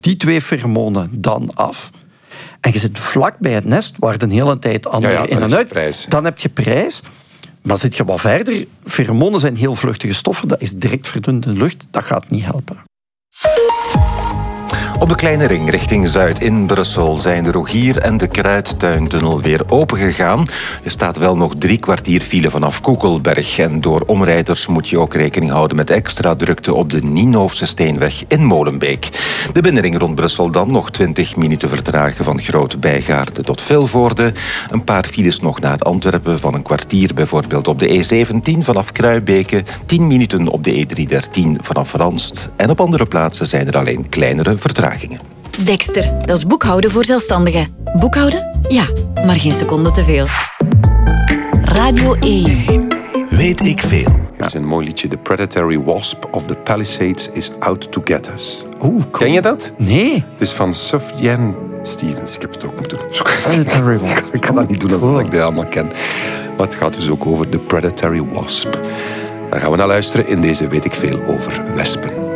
die 2 feromonen dan af en je zit vlak bij het nest waar de hele tijd anderen in en uit, dan heb je prijs. Maar zit je wat verder, feromonen zijn heel vluchtige stoffen, dat is direct verdund in de lucht, dat gaat niet helpen. Op de Kleine Ring richting Zuid in Brussel zijn de Rogier en de Kruidtuintunnel weer opengegaan. Er staat wel nog 3 kwartier file vanaf Koekelberg. En door omrijders moet je ook rekening houden met extra drukte op de Nienhoofse Steenweg in Molenbeek. De binnenring rond Brussel dan nog 20 minuten vertragen van Groot-Bijgaarde tot Vilvoorde. Een paar files nog naar Antwerpen van een kwartier, bijvoorbeeld op de E17 vanaf Kruibeke. 10 minuten op de E313 vanaf Ranst. En op andere plaatsen zijn er alleen kleinere vertragingen. Dexter, dat is boekhouden voor zelfstandigen. Boekhouden? Ja, maar geen seconde te veel. Radio 1. Weet ik veel. Er is een mooi liedje. The predatory wasp of the Palisades is out to get us. Cool. Ken je dat? Nee. Het is van Sufjan Stevens. Ik heb het ook moeten opzoeken. Ik kan dat niet doen alsof ik dit allemaal ken. Maar het gaat dus ook over The Predatory Wasp. Daar gaan we naar luisteren in deze Weet ik veel over wespen.